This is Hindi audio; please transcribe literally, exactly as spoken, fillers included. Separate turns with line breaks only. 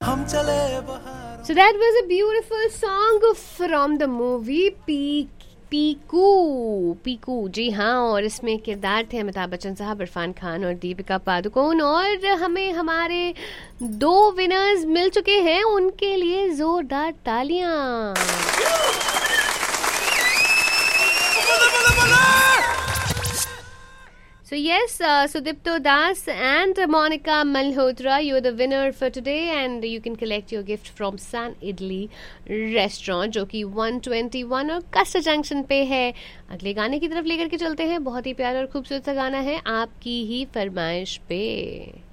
हम चले बहार.
So that was a beautiful song from the movie P Piku Piku जी हाँ. और इसमें किरदार थे अमिताभ बच्चन साहब, इरफान खान और दीपिका पादुकोण. और हमें हमारे दो विनर्स मिल चुके हैं, उनके लिए जोरदार तालियां. So yes, uh, Sudipto Das and Monica Malhotra, you're the winner for today, and you can collect your gift from San Idli Restaurant, जो कि one twenty-one और कस्ट जंक्शन पे है. अगले गाने की तरफ लेकर के चलते हैं. बहुत ही प्यारा और खूबसूरत सा गाना है आपकी ही फरमाइश पे.